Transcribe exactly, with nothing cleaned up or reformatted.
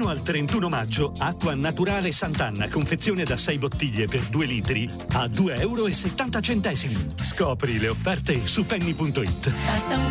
fino al trentuno maggio, acqua naturale Sant'Anna, confezione da sei bottiglie per due litri a due euro e settanta centesimi. Scopri le offerte su penny punto it.